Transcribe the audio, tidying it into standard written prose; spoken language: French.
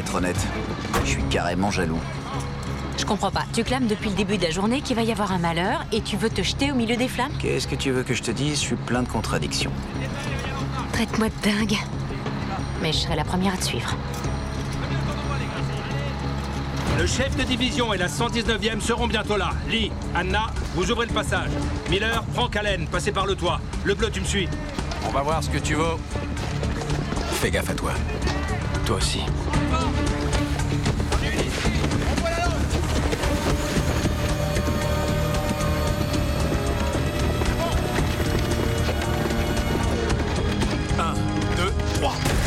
être honnête. Je suis carrément jaloux. Je comprends pas. Tu clames depuis le début de la journée qu'il va y avoir un malheur et tu veux te jeter au milieu des flammes? Qu'est-ce que tu veux que je te dise? Je suis plein de contradictions. Traite-moi de dingue. Mais je serai la première à te suivre. Le chef de division et la 119e seront bientôt là. Lee, Anna, vous ouvrez le passage. Miller, Frank Allen, passez par le toit. Le bleu, tu me suis. On va voir ce que tu vaux. Fais gaffe à toi. Toi aussi. Un, deux, trois.